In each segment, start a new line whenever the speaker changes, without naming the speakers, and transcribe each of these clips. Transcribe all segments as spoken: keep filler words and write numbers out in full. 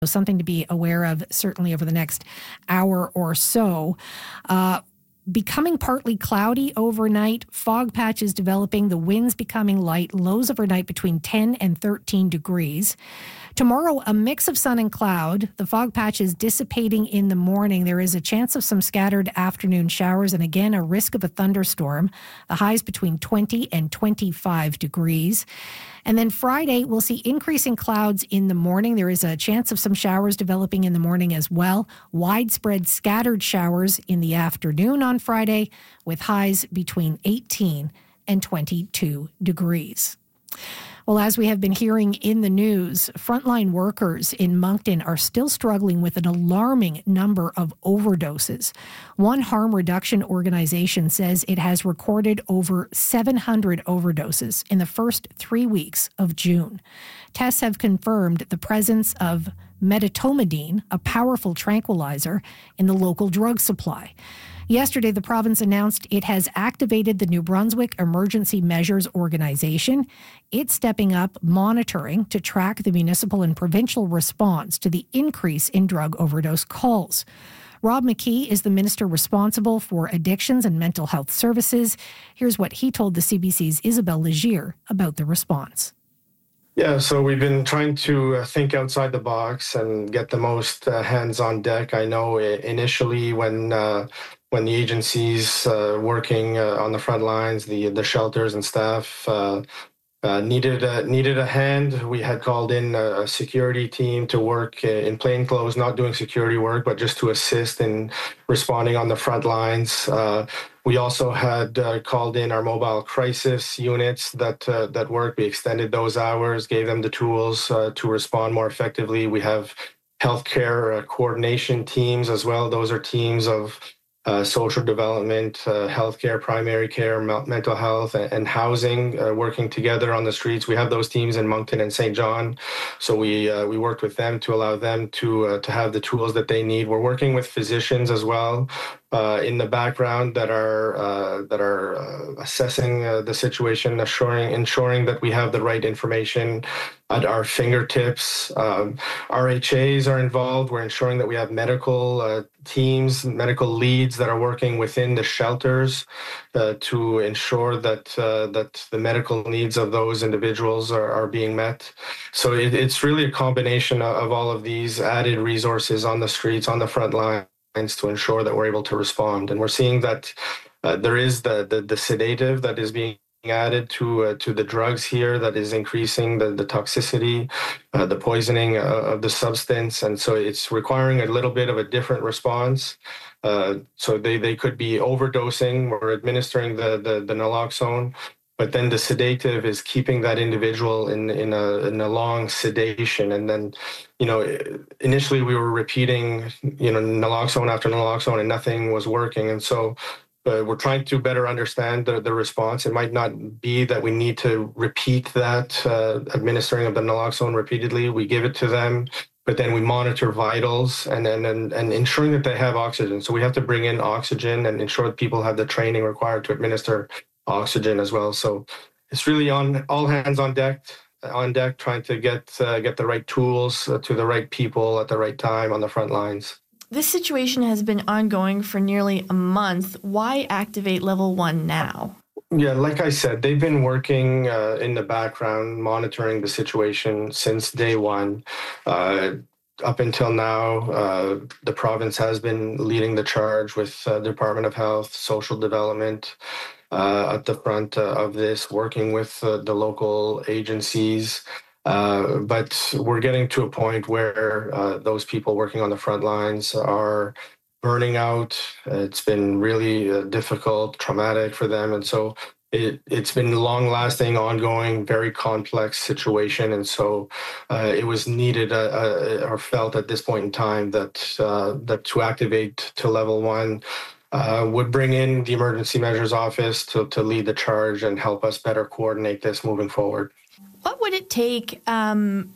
something to be aware of, certainly over the next hour or so. Uh, Becoming partly cloudy overnight, fog patches developing, the winds becoming light, lows overnight between ten and thirteen degrees. Tomorrow, a mix of sun and cloud, the fog patches dissipating in the morning. There is a chance of some scattered afternoon showers and again a risk of a thunderstorm. The highs between twenty and twenty-five degrees. And then Friday, we'll see increasing clouds in the morning. There is a chance of some showers developing in the morning as well. Widespread scattered showers in the afternoon on Friday with highs between eighteen and twenty-two degrees. Well, as we have been hearing in the news, frontline workers in Moncton are still struggling with an alarming number of overdoses. One harm reduction organization says it has recorded over seven hundred overdoses in the first three weeks of June. Tests have confirmed the presence of medetomidine, a powerful tranquilizer, in the local drug supply. Yesterday, the province announced it has activated the New Brunswick Emergency Measures Organization. It's stepping up monitoring to track the municipal and provincial response to the increase in drug overdose calls. Rob McKee is the minister responsible for addictions and mental health services. Here's what he told the C B C's Isabelle Legier about the response.
Yeah, so we've been trying to uh, think outside the box and get the most uh, hands on deck. I know initially when uh, when the agencies uh, working uh, on the front lines, the the shelters and staff uh, uh, needed a, needed a hand. We had called in a, a security team to work in plain clothes, not doing security work, but just to assist in responding on the front lines. Uh, We also had uh, called in our mobile crisis units that uh, that work. We extended those hours, gave them the tools uh, to respond more effectively. We have healthcare uh, coordination teams as well. Those are teams of uh, social development, uh, healthcare, primary care, me- mental health, and, and housing uh, working together on the streets. We have those teams in Moncton and Saint John, so we uh, we worked with them to allow them to uh, to have the tools that they need. We're working with physicians as well. Uh, in the background that are uh, that are uh, assessing uh, the situation, assuring, ensuring that we have the right information at our fingertips. Um, R H As are involved. We're ensuring that we have medical uh, teams, medical leads that are working within the shelters uh, to ensure that uh, that the medical needs of those individuals are, are being met. So it, it's really a combination of, of all of these added resources on the streets, on the front line, to ensure that we're able to respond. And we're seeing that uh, there is the, the the sedative that is being added to uh, to the drugs here that is increasing the, the toxicity, uh, the poisoning uh, of the substance. And so it's requiring a little bit of a different response. Uh, so they, they could be overdosing. We're administering the, the, the naloxone, but then the sedative is keeping that individual in, in, a, in a long sedation. And then, you know, initially we were repeating, you know, naloxone after naloxone and nothing was working. And so uh, we're trying to better understand the, the response. It might not be that we need to repeat that uh, administering of the naloxone repeatedly. We give it to them, but then we monitor vitals and, and, and, and ensuring that they have oxygen. So we have to bring in oxygen and ensure that people have the training required to administer oxygen as well. So it's really on all hands on deck, on deck, trying to get uh, get the right tools uh, to the right people at the right time on the front lines.
This situation has been ongoing for nearly a month. Why activate level one now?
Yeah, like I said, they've been working uh, in the background, monitoring the situation since day one. Uh, Up until now, uh, the province has been leading the charge with uh, the Department of Health, Social Development uh, at the front uh, of this, working with uh, the local agencies. Uh, but we're getting to a point where uh, those people working on the front lines are burning out. It's been really uh, difficult, traumatic for them. And so It, it's been long-lasting, ongoing, very complex situation, and so uh, it was needed uh, uh, or felt at this point in time that uh, that to activate to level one uh, would bring in the Emergency Measures Office to, to lead the charge and help us better coordinate this moving forward.
What would it take um,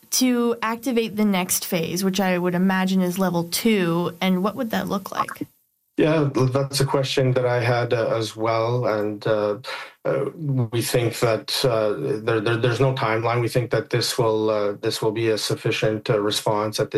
to activate the next phase, which I would imagine is level two, and what would that look like?
Yeah, that's a question that I had uh, as well, and uh, uh, we think that uh, there, there, there's no timeline. We think that this will uh, this will be a sufficient uh, response at this